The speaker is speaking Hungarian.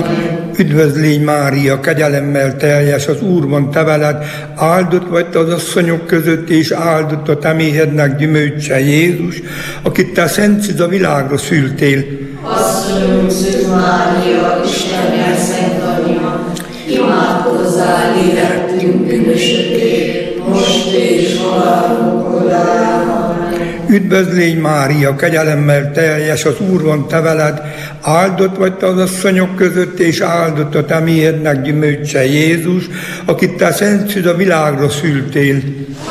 Üdvözlégy Mária, kegyelemmel teljes, az Úr van te veled, áldott vagy te az asszonyok között, és áldott a te méhednek gyümölcse Jézus, akit te szent szűz a világra szültél. Asszonyunk Szűz Mária, Istennek szent anyja, imádkozzál érettünk bűnösökért, most és halálunkor. Üdvözlégy Mária, kegyelemmel teljes, az Úr van te veled, áldott vagy te az asszonyok között, és áldott a te méhednek gyümölcse Jézus, akit te szent szűz a világra szültél.